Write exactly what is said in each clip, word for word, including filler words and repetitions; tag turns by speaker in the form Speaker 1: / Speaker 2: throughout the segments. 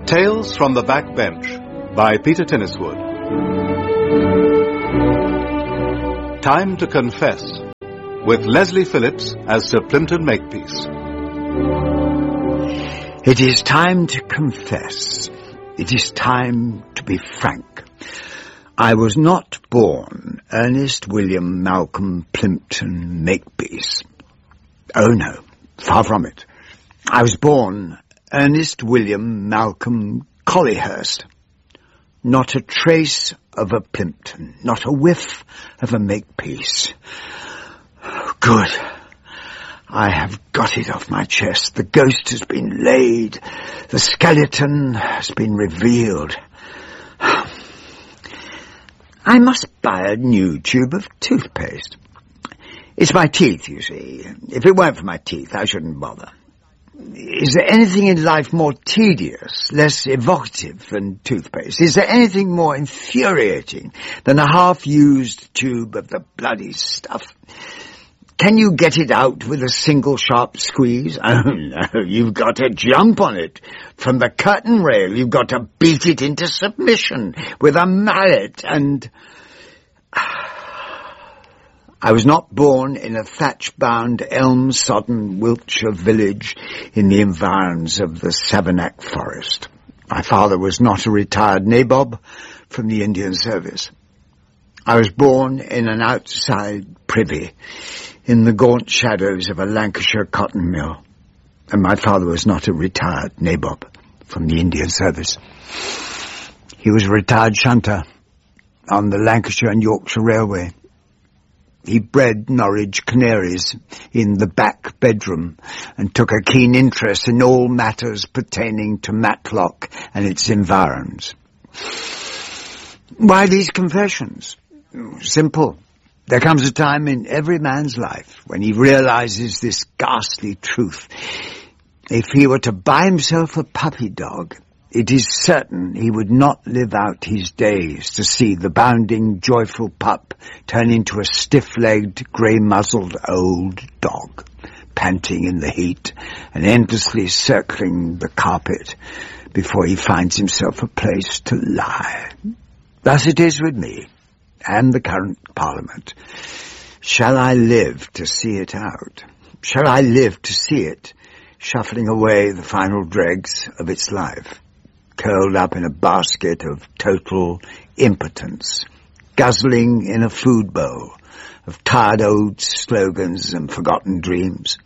Speaker 1: Tales from the Backbench by Peter Tenniswood. Time to Confess, with Leslie Phillips as Sir Plimpton Makepeace.
Speaker 2: It is time to confess. It is time to be frank. I was not born Ernest William Malcolm Plimpton Makepeace. Oh no, far from it. I was born Ernest William Malcolm Collyhurst. Not a trace of a Plimpton, not a whiff of a Makepeace. Good. I have got it off my chest. The ghost has been laid. The skeleton has been revealed. I must buy a new tube of toothpaste. It's my teeth, you see. If it weren't for my teeth, I shouldn't bother. Is there anything in life more tedious, less evocative than toothpaste? Is there anything more infuriating than a half-used tube of the bloody stuff? Can you get it out with a single sharp squeeze? Oh no, you've got to jump on it. From the curtain rail, you've got to beat it into submission with a mallet and... I was not born in a thatch-bound, elm-sodden Wiltshire village in the environs of the Savernake Forest. My father was not a retired nabob from the Indian Service. I was born in an outside privy in the gaunt shadows of a Lancashire cotton mill, and my father was not a retired nabob from the Indian Service. He was a retired shunter on the Lancashire and Yorkshire Railway. He bred Norwich canaries in the back bedroom and took a keen interest in all matters pertaining to Matlock and its environs. Why these confessions? Simple. There comes a time in every man's life when he realizes this ghastly truth. If he were to buy himself a puppy dog, it is certain he would not live out his days to see the bounding, joyful pup turn into a stiff-legged, grey-muzzled old dog, panting in the heat and endlessly circling the carpet before he finds himself a place to lie. Thus it is with me and the current Parliament. Shall I live to see it out? Shall I live to see it shuffling away the final dregs of its life, curled up in a basket of total impotence, guzzling in a food bowl of tired old slogans and forgotten dreams?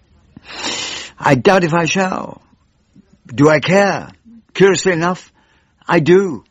Speaker 2: I doubt if I shall. Do I care? Curiously enough, I do.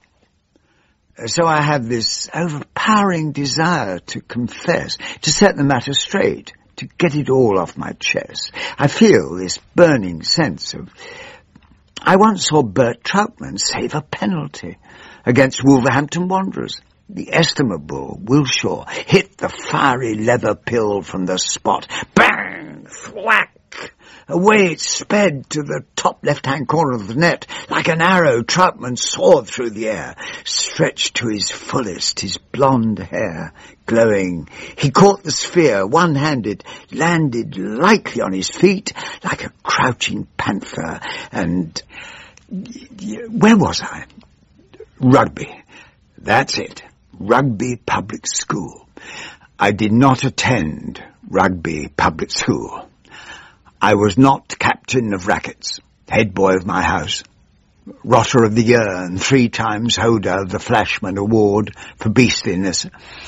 Speaker 2: So I have this overpowering desire to confess, to set the matter straight, to get it all off my chest. I feel this burning sense of... I once saw Bert Troutman save a penalty against Wolverhampton Wanderers. The estimable Wilshaw hit the fiery leather pill from the spot. Bang! Thwack! Away it sped to the top left-hand corner of the net. Like an arrow, Troutman soared through the air, stretched to his fullest, his blonde hair glowing. He caught the sphere one-handed, landed lightly on his feet like a crouching panther, and... where was I? Rugby. That's it. Rugby Public School. I did not attend Rugby Public School. I was not captain of rackets, head boy of my house, rotter of the year and three times holder of the Flashman Award for beastliness.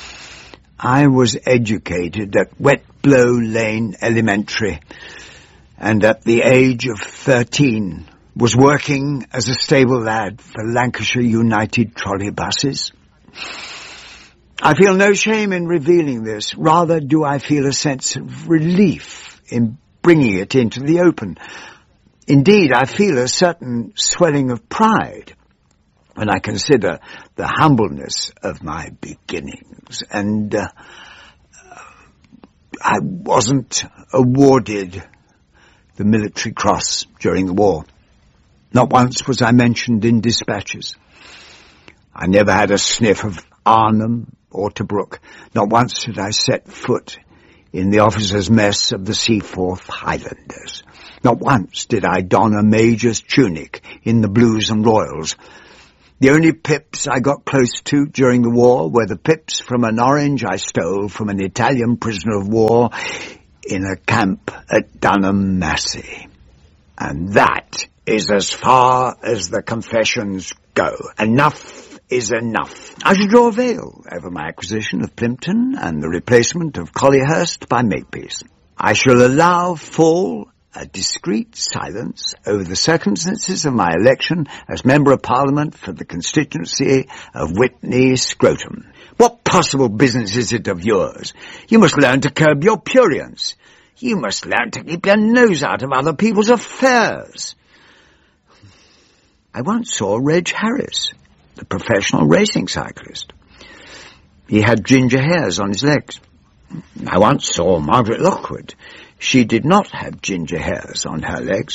Speaker 2: I was educated at Wet Blow Lane Elementary, and at the age of thirteen was working as a stable lad for Lancashire United trolley buses. I feel no shame in revealing this. Rather do I feel a sense of relief in bringing it into the open. Indeed, I feel a certain swelling of pride when I consider the humbleness of my beginnings. And uh, I wasn't awarded the Military Cross during the war. Not once was I mentioned in dispatches. I never had a sniff of Arnhem or Tobruk. Not once did I set foot in the officers' mess of the Seaforth Highlanders. Not once did I don a major's tunic in the Blues and Royals. The only pips I got close to during the war were the pips from an orange I stole from an Italian prisoner of war in a camp at Dunham Massey. And that is as far as the confessions go. Enough is enough. I shall draw a veil over my acquisition of Plympton and the replacement of Collyhurst by Makepeace. I shall allow fall a discreet silence over the circumstances of my election as Member of Parliament for the constituency of Witney Scrotum. What possible business is it of yours? You must learn to curb your prurience. You must learn to keep your nose out of other people's affairs. I once saw Reg Harris, the professional racing cyclist. He had ginger hairs on his legs. I once saw Margaret Lockwood. She did not have ginger hairs on her legs.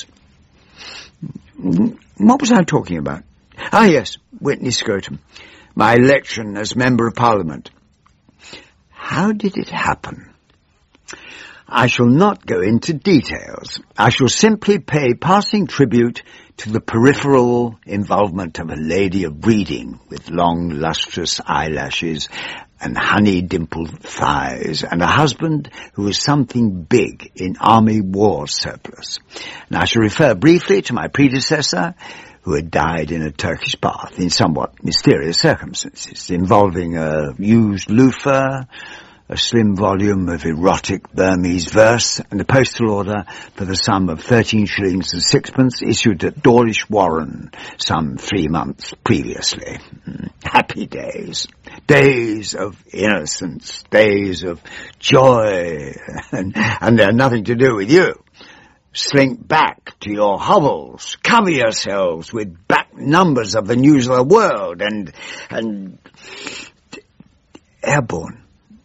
Speaker 2: What was I talking about? Ah, yes, Witney Scrotum. My election as Member of Parliament. How did it happen? I shall not go into details. I shall simply pay passing tribute to the peripheral involvement of a lady of breeding with long, lustrous eyelashes and honey-dimpled thighs, and a husband who was something big in army war surplus. And I shall refer briefly to my predecessor, who had died in a Turkish bath in somewhat mysterious circumstances, involving a used loofah, a slim volume of erotic Burmese verse, and a postal order for the sum of thirteen shillings and sixpence issued at Dawlish Warren some three months previously. Happy days. Days of innocence. Days of joy. And, and they're nothing to do with you. Slink back to your hovels. Cover yourselves with back numbers of the News of the World and, and, Airborne.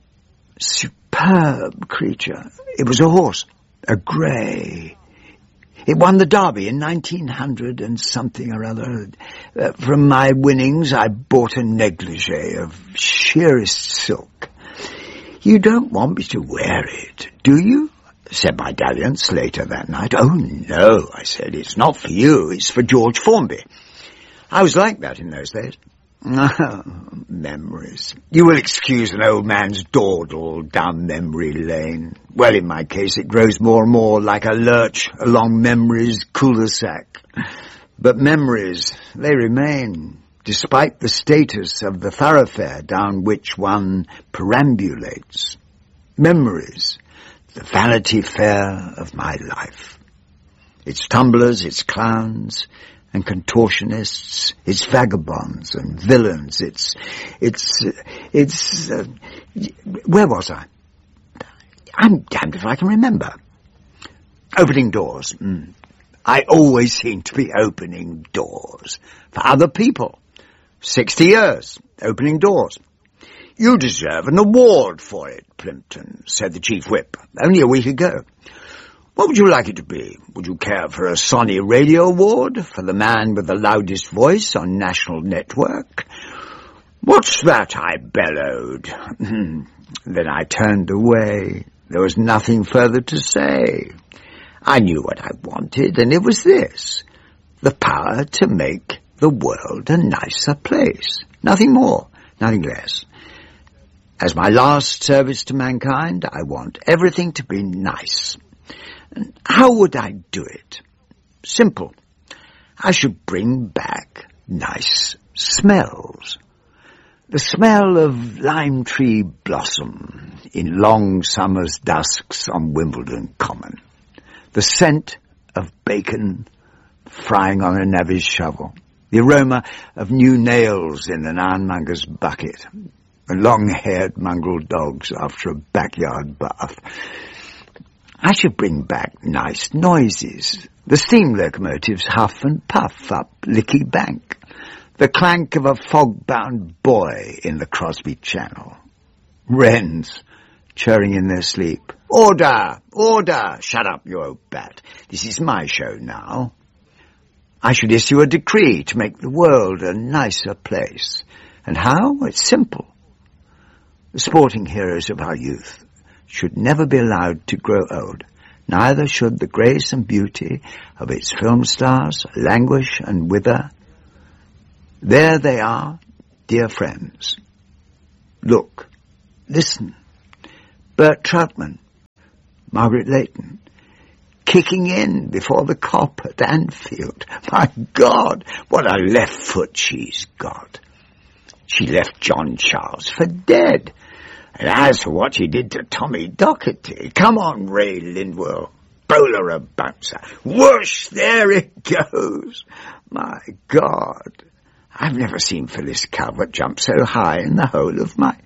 Speaker 2: Superb creature. It was a horse, a grey. It won the Derby in nineteen hundred and something or other. Uh, from my winnings, I bought a negligee of sheerest silk. You don't want me to wear it, do you? Said my dalliance later that night. Oh, no, I said, it's not for you, it's for George Formby. I was like that in those days. Ah, memories. You will excuse an old man's dawdle down memory lane. Well, in my case, it grows more and more like a lurch along memory's cul-de-sac. But memories, they remain, despite the status of the thoroughfare down which one perambulates. Memories, the Vanity Fair of my life. Its tumblers, its clowns and contortionists, its vagabonds and villains, its, its, its, uh, where was I? I'm damned if I can remember. Opening doors. Mm. I always seem to be opening doors. For other people. Sixty years, opening doors. You deserve an award for it, Plympton, said the Chief Whip, only a week ago. What would you like it to be? Would you care for a Sonny Radio Award for the man with the loudest voice on national network? What's that? I bellowed. Then I turned away. There was nothing further to say. I knew what I wanted, and it was this. The power to make the world a nicer place. Nothing more, nothing less. As my last service to mankind, I want everything to be nice. And how would I do it? Simple. I should bring back nice smells. The smell of lime tree blossom in long summer's dusks on Wimbledon Common. The scent of bacon frying on a navvy's shovel. The aroma of new nails in an ironmonger's bucket. And long-haired mongrel dogs after a backyard bath. I should bring back nice noises. The steam locomotive's huff and puff up Licky Bank. The clank of a fog-bound boy in the Crosby Channel. Wrens churring in their sleep. Order! Order! Shut up, you old bat. This is my show now. I should issue a decree to make the world a nicer place. And how? It's simple. The sporting heroes of our youth should never be allowed to grow old. neither should the grace and beauty of its film stars languish and wither. There they are, dear friends. Look, listen. Bert Troutman, Margaret Leighton, kicking in before the Kop at Anfield. My God, what a left foot she's got. She left John Charles for dead. And as for what she did to Tommy Docherty, come on, Ray Lindwell, bowler a bouncer. Whoosh, there it goes. My God, I've never seen Phyllis Calvert jump so high in the whole of my...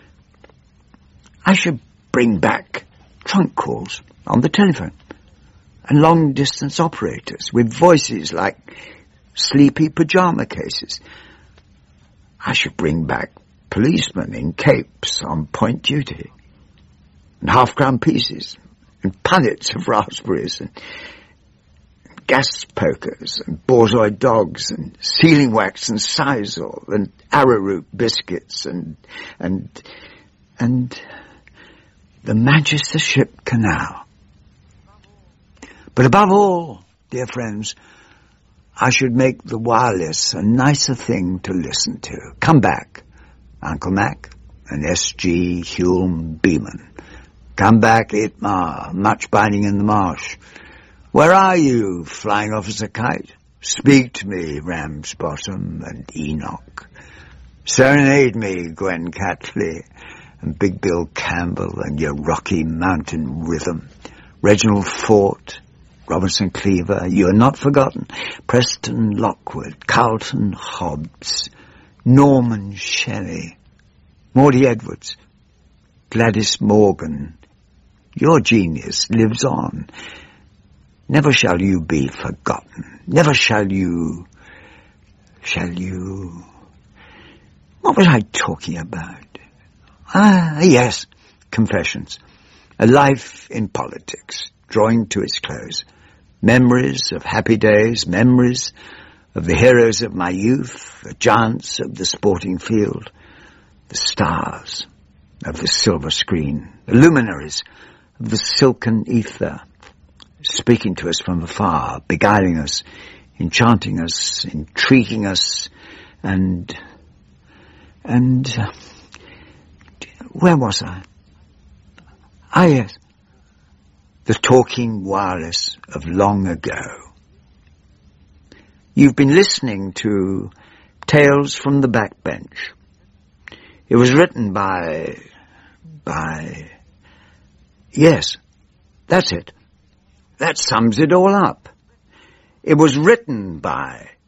Speaker 2: I should bring back trunk calls on the telephone and long-distance operators with voices like sleepy pyjama cases. I should bring back policemen in capes on point duty, and half-crown pieces, and punnets of raspberries, and gas pokers, and borzoi dogs, and sealing wax, and sisal, and arrowroot biscuits, and and and the Manchester Ship Canal. But above all, dear friends, I should make the wireless a nicer thing to listen to. Come back, Uncle Mac and S G Hulme Beeman. Come back, Itmar, much binding in the marsh. Where are you, flying off as a kite? Speak to me, Ramsbottom and Enoch. Serenade me, Gwen Catley and Big Bill Campbell and your Rocky Mountain Rhythm. Reginald Fort, Robinson Cleaver, you are not forgotten. Preston Lockwood, Carlton Hobbs, Norman Shelley, Maudie Edwards, Gladys Morgan. Your genius lives on. Never shall you be forgotten. Never shall you... Shall you... What was I talking about? Ah, yes, Confessions. A life in politics, drawing to its close. Memories of happy days, memories of the heroes of my youth, the giants of the sporting field, the stars of the silver screen, the luminaries of the silken ether, speaking to us from afar, beguiling us, enchanting us, intriguing us, and, and, uh, where was I? Ah, yes. The talking wireless of long ago. You've been listening to Tales from the Backbench. It was written by, by, yes, that's it. That sums it all up. It was written by